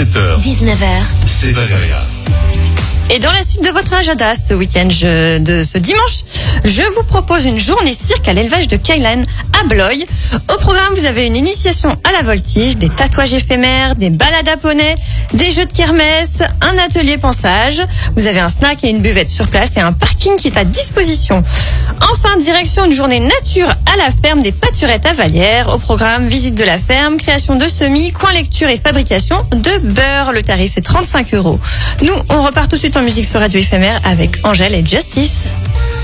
17h, 19h, c'est Valéria. Et dans la suite de votre agenda ce week-end de ce dimanche, je vous propose une journée cirque à l'élevage de Kaylan à Blois. Au programme, vous avez une initiation à la voltige, des tatouages éphémères, des balades à poney, des jeux de kermesse, un atelier pansage. Vous avez un snack et une buvette sur place et un parking qui est à disposition. Enfin, direction une journée nature à la ferme des Pâturettes à Vallières. Au programme, visite de la ferme, création de semis, coin lecture et fabrication de beurre. Le tarif, c'est 35 €. Nous, on repart tout de suite en musique sur Radio Éphémère avec Angèle et Justice.